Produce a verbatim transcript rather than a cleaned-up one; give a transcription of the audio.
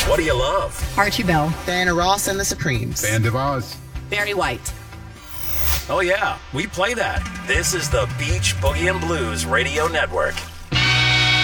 What do you love? Archie Bell. Diana Ross and the Supremes. Band of Oz. Barry White. Oh yeah, we play that. This is the Beach Boogie and Blues Radio Network.